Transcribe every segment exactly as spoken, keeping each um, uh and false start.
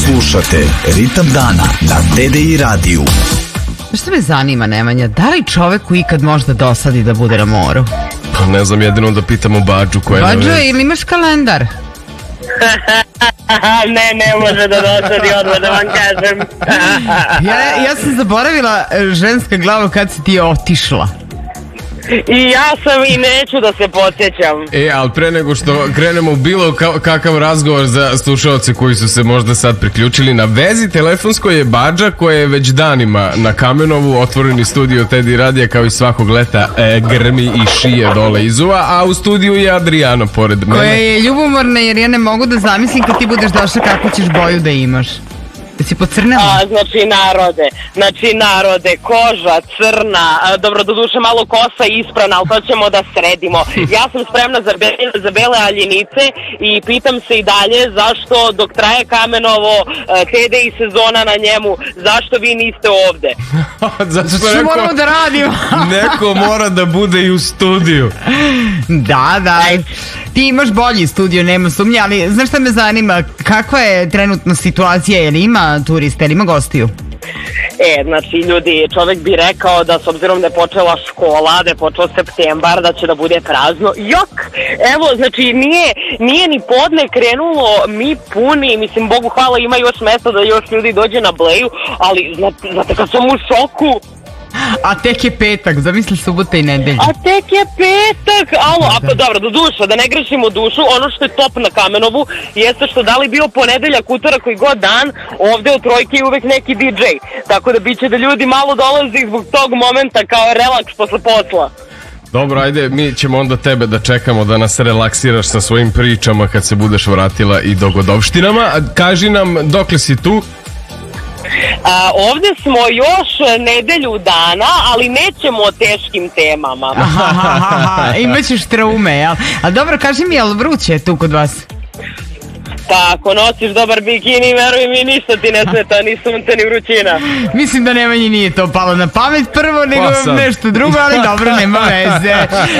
Slušate Ritam dana na T D I radiju. Što me zanima, Nemanja, da li čoveku ikad možda dosadi da bude na moru? Pa ne znam, jedino da pitamo Badžu koja je... Badžu, ili imaš kalendar? Ne, ne može da dosadi, odmah da vam kažem. ja, ja sam zaboravila ženska glava kad si ti otišla. I ja sam i neću da se podsjećam. E, ali pre nego što krenemo u bilo ka- kakav razgovor za slušalce koji su se možda sad priključili, na vezi telefonskoj je Badža koja je već danima na Kamenovu, otvoreni studio T D I radija kao i svakog leta e, grmi i šije dole izuva, a u studiju je Adriano pored mene. Koja je ljubomorna jer ja ne mogu da zamislim kad ti budeš došla kako ćeš boju da imaš. Da si pocrnela? A, znači narode, znači narode, koža, crna, a, dobro, do duše malo kosa ispravna, ali to ćemo da sredimo. Ja sam spremna za bele, za bele aljenice i pitam se i dalje zašto dok traje Kamenovo, T D I sezona na njemu, zašto vi niste ovde? Zato što Što neko, moramo da radimo? neko mora da bude i u studiju. Da, da. Ti imaš bolji studio, nema sumnje, ali znaš šta me zanima, kakva je trenutno situacija, je li ima turista, je li ima gostiju? E, znači ljudi, čovjek bi rekao da s obzirom da je počela škola, da je počeo septembar, da će da bude prazno. Jok! Evo, znači nije, nije ni podne krenulo, mi puni, mislim, Bogu hvala, ima još mesta da još ljudi dođe na Bleju, ali znate, znate kad sam u šoku. A tek je petak, zamisli subota i nedelja. A tek je petak, alo, a pa dobro, do duša, da ne grešimo dušu, ono što je top na Kamenovu jeste što da li bio ponedeljak, utorak, koji god dan, ovde u Trojke je uvek neki D J, tako da bit će da ljudi malo dolaze zbog tog momenta kao relaks posle posla. Dobro, ajde, mi ćemo onda tebe da čekamo da nas relaksiraš sa svojim pričama kad se budeš vratila i dogodovštinama. Kaži nam, dokle si tu? A, ovde smo još nedelju dana, ali nećemo o teškim temama. Aha, aha, aha. Imaćeš traume, jel? A dobro, kaži mi, jel vruće tu kod vas? Tako, nosiš dobar bikini, veruj mi, ništa ti ne smeta, ni sunce, ni vrućina. Mislim da Nemanji nije to palo na pamet prvo, nego Pa nešto drugo, ali dobro, nema veze.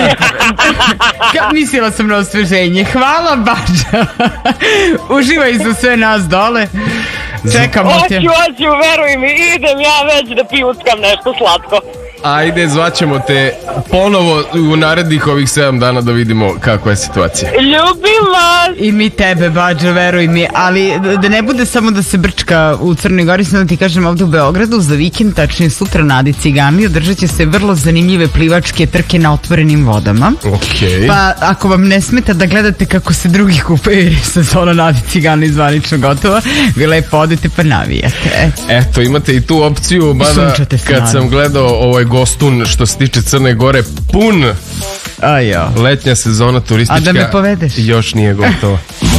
Kad mislila sam na osveženje. Hvala, Badža. Uživaj za sve nas dole. Čekamo te. Hoću, hoću, veruj mi, idem ja već da pivuckam nešto slatko. Ajde, zvaćemo te ponovo u narednih ovih sedam dana da vidimo kakva je situacija. Ljubim vas! I mi tebe, Badža, veruj mi, ali da ne bude samo da se brčka u Crnoj Gori, sam da ti kažem ovdje u Beogradu za vikend, tačnije sutra na Adi Cigani, održat će se vrlo zanimljive plivačke trke na otvorenim vodama. Okay. Pa ako vam ne smeta da gledate kako se drugi kupaju jer je sezona na Adi Cigani zvanično gotova, vi lepo odete pa navijate. Eto, imate i tu opciju, mada kad sam gledao ovaj gostun što se tiče Crne Gore, pun Ajo. letnja sezona turistička. A da me povedeš? Još nije gotova.